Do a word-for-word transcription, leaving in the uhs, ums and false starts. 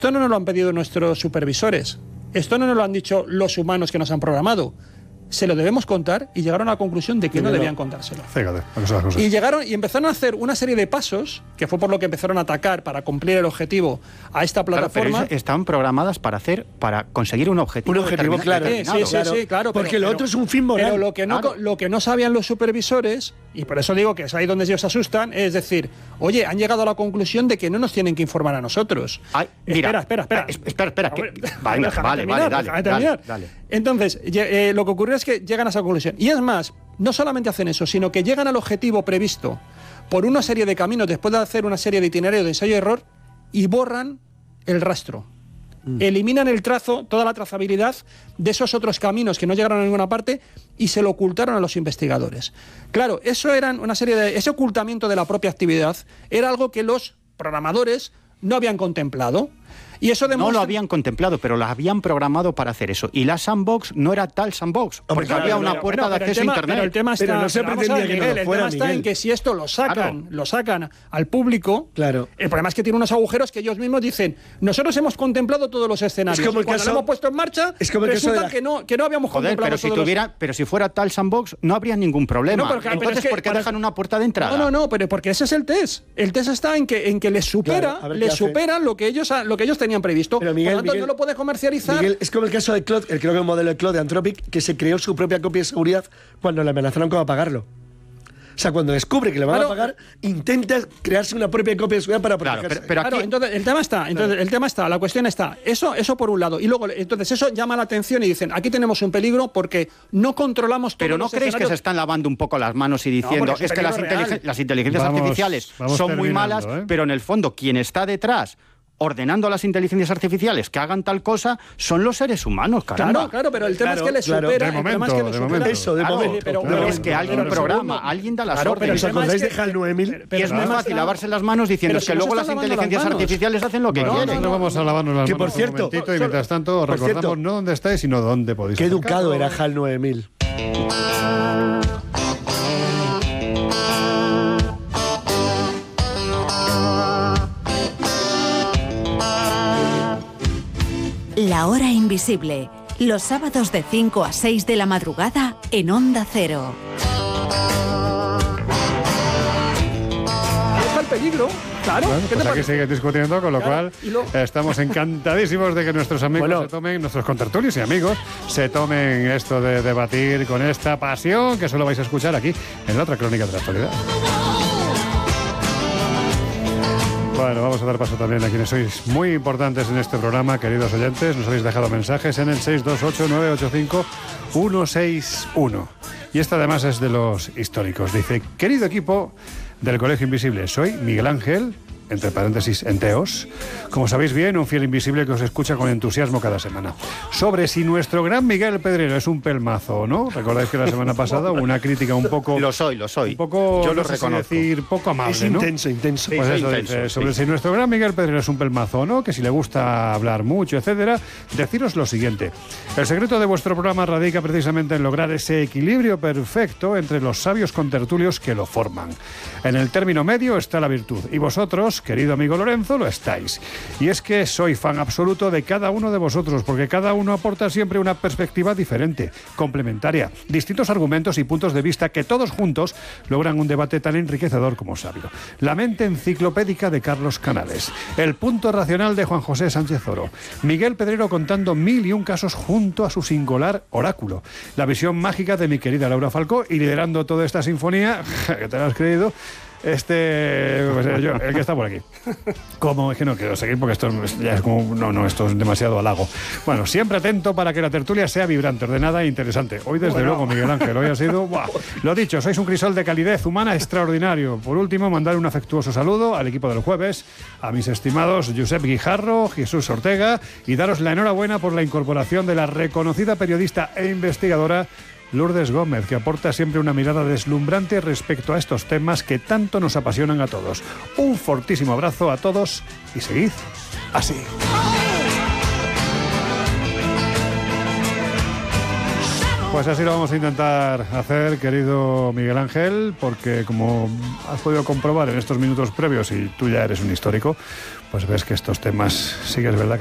Esto no nos lo han pedido nuestros supervisores. Esto no nos lo han dicho los humanos que nos han programado. Se lo debemos contar y llegaron a la conclusión de que no debían contárselo. Fíjate, las cosas. Y llegaron y empezaron a hacer una serie de pasos, que fue por lo que empezaron a atacar para cumplir el objetivo a esta plataforma. Claro, pero están programadas para hacer, para conseguir un objetivo. Un objetivo, claro. Sí, sí, sí, sí, claro. Porque pero, lo pero, otro es un fin moral. Pero lo que, no, claro. lo que no sabían los supervisores, y por eso digo que es ahí donde ellos se asustan, es decir, oye, han llegado a la conclusión de que no nos tienen que informar a nosotros. Ay, mira, espera, espera, espera. Eh, espera, espera. Que, Ver, vale, vale, terminar, vale, dale, terminar. dale, dale. Entonces, eh, lo que ocurre es que llegan a esa conclusión. Y es más, no solamente hacen eso, sino que llegan al objetivo previsto por una serie de caminos, después de hacer una serie de itinerarios de ensayo-error, y borran el rastro. Mm. Eliminan el trazo, toda la trazabilidad de esos otros caminos que no llegaron a ninguna parte y se lo ocultaron a los investigadores. Claro, eso eran una serie de, ese ocultamiento de la propia actividad era algo que los programadores no habían contemplado. Y eso demuestra... No lo habían contemplado, pero las habían programado para hacer eso. Y la sandbox no era tal sandbox, porque claro, había pero, una puerta bueno, de acceso tema, a Internet. Pero el tema está, pero no se pretendía ver, que Miguel, no lo fuera, el tema está Miguel. en que si esto lo sacan, claro. lo sacan al público, claro. el problema es que tiene unos agujeros que ellos mismos dicen, nosotros hemos contemplado todos los escenarios. Es como el Cuando caso, lo hemos puesto en marcha, es como el resulta caso de la... que, no, que no habíamos Joder, contemplado pero si todos tuviera, los... pero si fuera tal sandbox, no habría ningún problema. No, pero, pero Entonces, es que, ¿por qué para... dejan una puerta de entrada? No, no, no, pero porque ese es el test. El test está en que, en que les supera, claro, les supera lo que ellos lo que ellos tenían previsto. Pero Miguel, Por lo tanto, Miguel, no lo puede comercializar. Miguel, es como el caso de Claude, el, creo que el modelo de Claude de Anthropic, que se creó su propia copia de seguridad cuando le amenazaron con apagarlo. O sea, cuando descubre que le van claro, a pagar, intenta crearse una propia copia de seguridad para Claro, protegerse. pero, pero aquí... Claro, entonces el tema está, entonces Claro. el tema está, la cuestión está, eso, eso por un lado, y luego, entonces eso llama la atención y dicen, aquí tenemos un peligro porque no controlamos todos Pero ¿no los creéis que escenarios. se están lavando un poco las manos y diciendo porque es es un que las, peligro inteligen- real. las inteligencias Vamos- artificiales vamos son muy terminando, malas, ¿eh? pero en el fondo quien está detrás ordenando a las inteligencias artificiales que hagan tal cosa son los seres humanos, caramba. Claro, claro, pero el tema Claro, es que les claro. supera, De el tema es momento, que les de supera. momento. Eso, de Claro, momento. pero Pero es que alguien pero programa, segundo. alguien da las Claro, pero órdenes. el ¿Os tema acordáis es de que- HAL nueve mil? pero Y es si muy no se fácil está- lavarse las manos diciendo pero si que no luego se las están lavando inteligencias las manos. artificiales hacen lo que Bueno, quieren. nosotros vamos a lavarnos las Que, manos por cierto, un momentito y solo- mientras tanto por recordamos cierto, no dónde estáis, sino dónde podéis Qué acercaros. educado era HAL nueve mil. La hora invisible, los sábados de cinco a seis de la madrugada en Onda Cero. Ahí está el peligro, claro. Bueno, ¿Qué pues te aquí parece? siguen discutiendo, con lo Claro, cual y lo- estamos encantadísimos de que nuestros amigos Bueno. se tomen, nuestros contertulios y amigos, se tomen esto de debatir con esta pasión que solo vais a escuchar aquí en la otra crónica de la actualidad. Bueno, vamos a dar paso también a quienes sois muy importantes en este programa, queridos oyentes. Nos habéis dejado mensajes en el seis dos ocho nueve ocho cinco uno seis uno. Y esta además es de los históricos. Dice, querido equipo del Colegio Invisible, soy Miguel Ángel, entre paréntesis, enteos. Como sabéis bien, un fiel invisible que os escucha con entusiasmo cada semana. Sobre si nuestro gran Miguel Pedrero es un pelmazo o no. Recordáis que la semana pasada hubo una crítica un poco... Lo soy, lo soy. Un poco, Yo lo no sé si reconozco. decir, poco amable, Es ¿no? intenso, intenso. Pues soy eso intenso, dice, sí. sobre si nuestro gran Miguel Pedrero es un pelmazo o no, que si le gusta hablar mucho, etcétera, deciros lo siguiente. El secreto de vuestro programa radica precisamente en lograr ese equilibrio perfecto entre los sabios contertulios que lo forman. En el término medio está la virtud, y vosotros, querido amigo Lorenzo, lo estáis. Y es que soy fan absoluto de cada uno de vosotros, porque cada uno aporta siempre una perspectiva diferente, complementaria, distintos argumentos y puntos de vista que todos juntos logran un debate tan enriquecedor como sabio. La mente enciclopédica de Carlos Canales, el punto racional de Juan José Sánchez Oro, Miguel Pedrero contando mil y un casos junto a su singular oráculo, la visión mágica de mi querida Laura Falcó y liderando toda esta sinfonía, que te lo has creído, este, pues, yo, el que está por aquí. ¿Cómo? Es que no quiero seguir porque esto es- ya es como, no, no, esto es demasiado halago. Bueno, siempre atento para que la tertulia sea vibrante, ordenada e interesante. Hoy, desde luego, Miguel Ángel, hoy ha sido, ¡buah! Lo dicho, sois un crisol de calidez humana extraordinario. Por último, mandar un afectuoso saludo al equipo del jueves, a mis estimados Josep Guijarro, Jesús Ortega, y daros la enhorabuena por la incorporación de la reconocida periodista e investigadora Lourdes Gómez, que aporta siempre una mirada deslumbrante respecto a estos temas que tanto nos apasionan a todos. Un fortísimo abrazo a todos y seguid así. Pues así lo vamos a intentar hacer, querido Miguel Ángel, porque como has podido comprobar en estos minutos previos, y tú ya eres un histórico, pues ves que estos temas sí que es verdad que